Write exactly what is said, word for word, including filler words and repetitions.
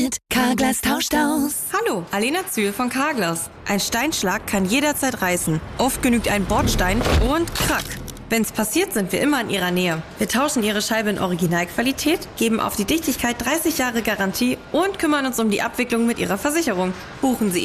mit Carglass tauscht aus. Hallo, Alena Zühl von Carglass. Ein Steinschlag kann jederzeit reißen. Oft genügt ein Bordstein und krack. Wenn's passiert, sind wir immer in Ihrer Nähe. Wir tauschen Ihre Scheibe in Originalqualität, geben auf die Dichtigkeit dreißig Jahre Garantie und kümmern uns um die Abwicklung mit Ihrer Versicherung. Buchen Sie